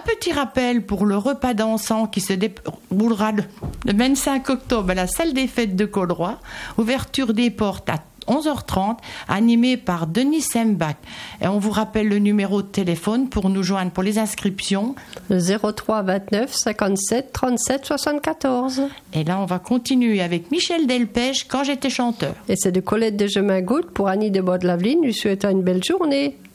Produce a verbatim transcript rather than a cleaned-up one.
petit rappel pour le repas dansant qui se déroulera le vingt-cinq octobre à la salle des fêtes de Colroy. Ouverture des portes à onze heures trente, animé par Denis Sembach. Et on vous rappelle le numéro de téléphone pour nous joindre pour les inscriptions. zéro trois vingt-neuf cinquante-sept trente-sept soixante-quatorze. Et là, on va continuer avec Michel Delpech, Quand j'étais chanteur. Et c'est de Colette de Gemagout pour Annie de Bois-de-Laveline, lui souhaitant une belle journée.